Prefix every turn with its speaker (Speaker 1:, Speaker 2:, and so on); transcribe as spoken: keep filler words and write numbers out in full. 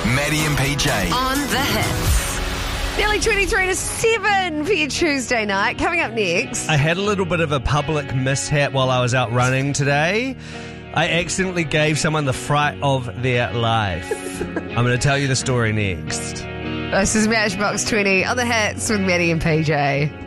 Speaker 1: Maddie and P J.
Speaker 2: On the hits.
Speaker 3: Nearly twenty-three to seven for your Tuesday night. Coming up next.
Speaker 4: I had a little bit of a public mishap while I was out running today. I accidentally gave someone the fright of their life. I'm going to tell you the story next.
Speaker 3: This is Matchbox twenty on the hits with Maddie and P J.